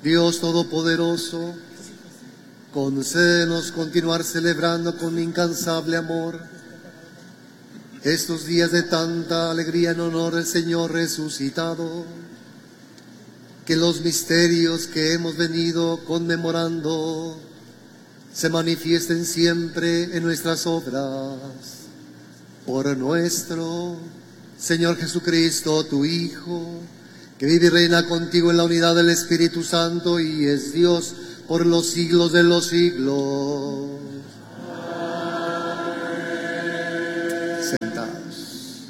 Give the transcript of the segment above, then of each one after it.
Dios Todopoderoso, concédenos continuar celebrando con incansable amor estos días de tanta alegría en honor del Señor resucitado, que los misterios que hemos venido conmemorando se manifiesten siempre en nuestras obras. Por nuestro Señor Jesucristo, tu Hijo, que vive y reina contigo en la unidad del Espíritu Santo y es Dios por los siglos de los siglos. Sentados.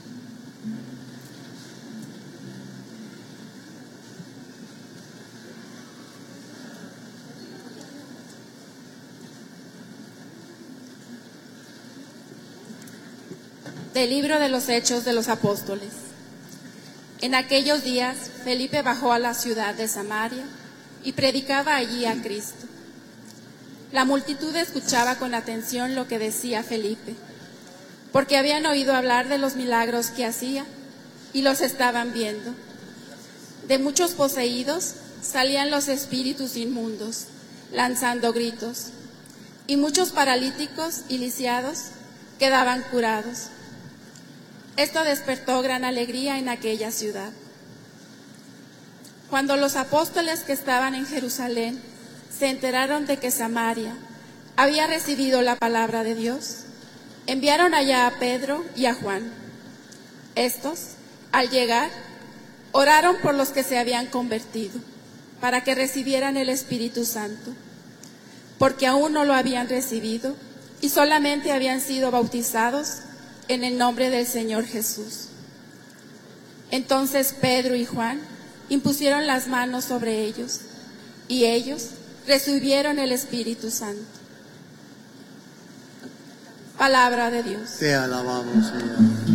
Del libro de los Hechos de los Apóstoles. En aquellos días, Felipe bajó a la ciudad de Samaria y predicaba allí a Cristo. La multitud escuchaba con atención lo que decía Felipe, porque habían oído hablar de los milagros que hacía y los estaban viendo. De muchos poseídos salían los espíritus inmundos, lanzando gritos, y muchos paralíticos y lisiados quedaban curados. Esto despertó gran alegría en aquella ciudad. Cuando los apóstoles que estaban en Jerusalén se enteraron de que Samaria había recibido la palabra de Dios, enviaron allá a Pedro y a Juan. Estos, al llegar, oraron por los que se habían convertido, para que recibieran el Espíritu Santo, porque aún no lo habían recibido y solamente habían sido bautizados en el nombre del Señor Jesús. Entonces Pedro y Juan impusieron las manos sobre ellos, y ellos recibieron el Espíritu Santo. Palabra de Dios. Te alabamos, Señor.